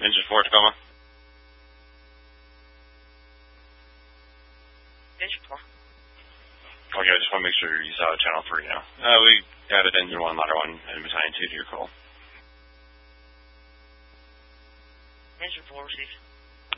Engine 4, Tacoma. Engine 4. Okay, I just want to make sure you saw Channel 3 now. We added Engine 1, Ladder 1, and Battalion 2 to your call. Engine 4 received.